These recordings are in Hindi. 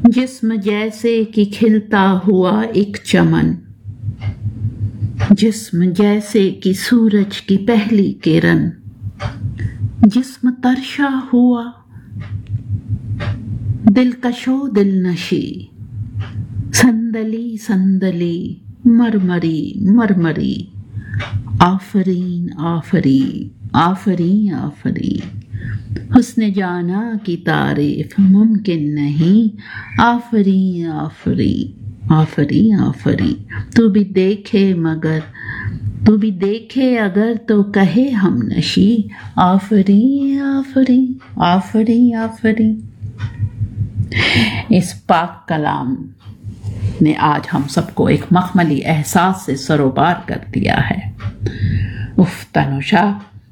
जिस्म जैसे कि खिलता हुआ एक चमन, जिस्म जैसे कि सूरज की पहली किरण, जिस्म तरशा हुआ दिलकशो दिलनशी, संदली संदली मरमरी मरमरी, आफरीन आफरी आफरी आफरी, हुस्न जाना की तारीफ मुमकिन नहीं, आफरी आफरी आफरी आफरी, तू भी देखे अगर तो कहे हम नशी, आफरी आफरी आफरी आफरी। इस पाक कलाम ने आज हम सबको एक मखमली एहसास से सरोबार कर दिया है। उफ तनुषा,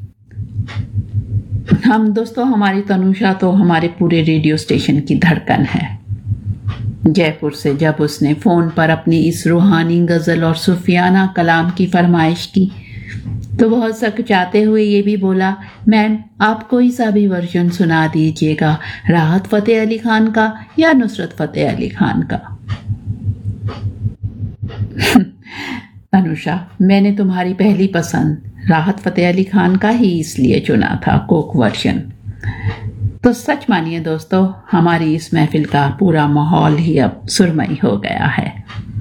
हमारी तनुषा तो हमारे पूरे रेडियो स्टेशन की धड़कन है। जयपुर से जब उसने फोन पर अपनी इस रूहानी गजल और सूफियाना कलाम की फरमाइश की तो बहुत सकचाते हुए ये भी बोला, मैम आप कोई सा भी वर्जन सुना दीजिएगा, राहत फतेह अली खान का या नुसरत फतेह अली खान का। तनुषा, मैंने तुम्हारी पहली पसंद राहत फतेह अली खान का ही इसलिए चुना था, कोक वर्जन। तो सच मानिए दोस्तों, हमारी इस महफिल का पूरा माहौल ही अब सुरमई हो गया है।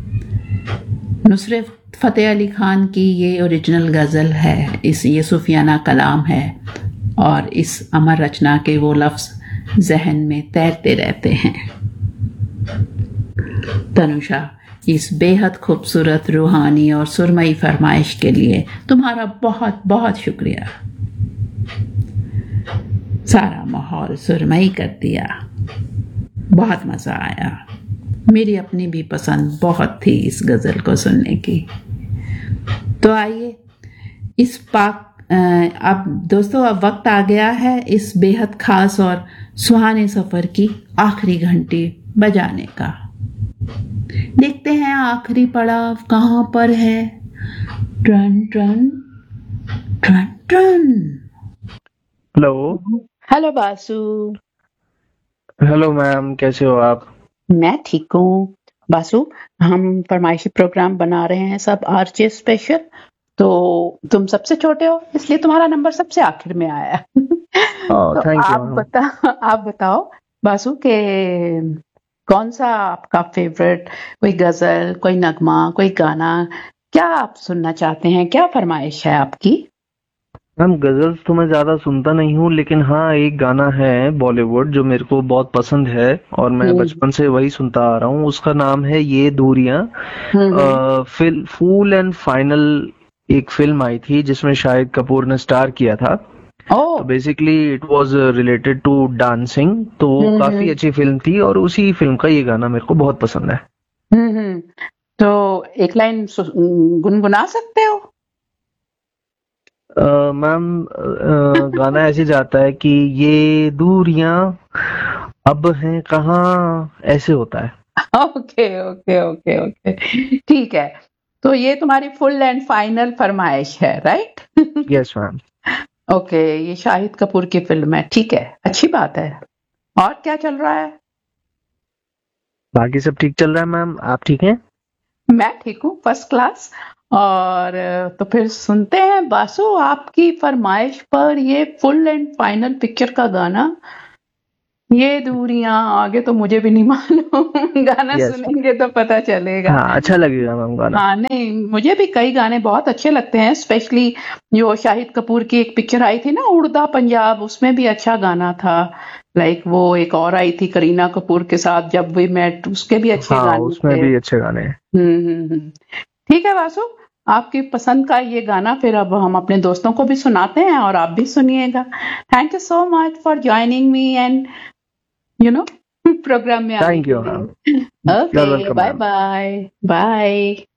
नुसरत फतेह अली खान की ये ओरिजिनल गज़ल है, ये सूफियाना कलाम है और इस अमर रचना के वो लफ्ज़ जहन में तैरते रहते हैं। तनुषा, इस बेहद खूबसूरत रूहानी और सुरमई फरमाइश के लिए तुम्हारा बहुत बहुत शुक्रिया। सारा माहौल सुरमई कर दिया, बहुत मज़ा आया। मेरी अपनी भी पसंद बहुत थी इस गज़ल को सुनने की। तो आइए इस अब दोस्तों, अब वक्त आ गया है इस बेहद खास और सुहाने सफ़र की आखिरी घंटी बजाने का। देखते हैं आखिरी पड़ाव कहाँ पर है। Turn turn turn turn. Hello Basu. Hello ma'am, कैसे हो आप? मैं ठीक हूँ बासु। हम फरमाइशी प्रोग्राम बना रहे हैं सब आरजे स्पेशल, तो तुम सबसे छोटे हो इसलिए तुम्हारा नंबर सबसे आखिर में आया। तो आप बताओ बासु के कौन सा आपका फेवरेट, कोई गजल, कोई नगमा, कोई गाना, क्या आप सुनना चाहते हैं, क्या फरमाइश है आपकी? मैम, गजल्स तो मैं ज्यादा सुनता नहीं हूँ, लेकिन हाँ एक गाना है बॉलीवुड जो मेरे को बहुत पसंद है और मैं बचपन से वही सुनता आ रहा हूँ। उसका नाम है ये दूरियां। फुल एंड फाइनल एक फिल्म आई थी जिसमें शाहिद कपूर ने स्टार किया था। तो basically it was related to dancing, तो काफी अच्छी फिल्म थी और उसी फिल्म का ये गाना मेरे को बहुत पसंद है। तो एक लाइन गुनगुना सकते हो? मैम, गाना ऐसे जाता है कि ये दूरियां अब हैं कहाँ, ऐसे होता है। ओके ओके ओके ओके, ठीक है। तो ये तुम्हारी फुल एंड फाइनल फरमाइश है, राइट? Yes ma'am. ओके, ये शाहिद कपूर की फिल्म है, ठीक है, अच्छी बात है। और क्या चल रहा है? बाकी सब ठीक चल रहा है मैम, आप ठीक हैं? मैं ठीक हूँ, फर्स्ट क्लास। और तो फिर सुनते हैं बासु आपकी फरमाइश पर ये फुल एंड फाइनल पिक्चर का गाना, ये दूरियां। आगे तो मुझे भी नहीं मालूम, गाना सुनेंगे तो पता चलेगा। हाँ, अच्छा लगेगा मैम गाना। हाँ नहीं, मुझे भी कई गाने बहुत अच्छे लगते हैं, स्पेशली जो शाहिद कपूर की एक पिक्चर आई थी ना, उड़दा पंजाब, उसमें भी अच्छा गाना था। लाइक वो एक और आई थी करीना कपूर के साथ, जब वी मेट, उसके भी अच्छे गाने उसमें थे। भी अच्छे गाने हैं। ठीक है वासु, आपकी पसंद का ये गाना फिर अब हम अपने दोस्तों को भी सुनाते हैं और आप भी सुनिएगा। Thank you so much for joining me and programme में आने के लिए। Okay, bye bye bye.